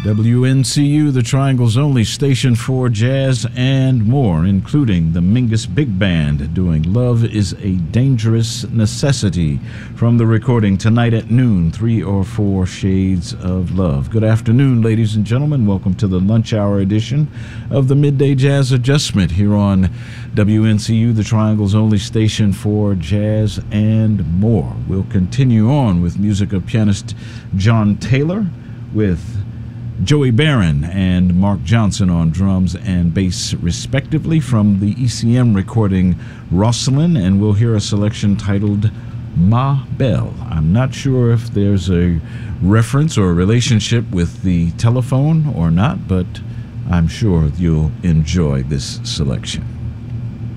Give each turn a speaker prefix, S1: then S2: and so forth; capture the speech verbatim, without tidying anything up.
S1: W N C U, the Triangle's only station for jazz and more, including the Mingus Big Band doing Love is a Dangerous Necessity from the recording Tonight at Noon, Three or Four Shades of Love. Good afternoon, ladies and gentlemen. Welcome to the lunch hour edition of the Midday Jazz Adjustment here on W N C U, the Triangle's only station for jazz and more. We'll continue on with music of pianist John Taylor, with Joey Barron and Mark Johnson on drums and bass respectively from the E C M recording Rosslyn, and we'll hear a selection titled Ma Belle. I'm not sure if there's a reference or a relationship with the telephone or not, but I'm sure you'll enjoy this selection.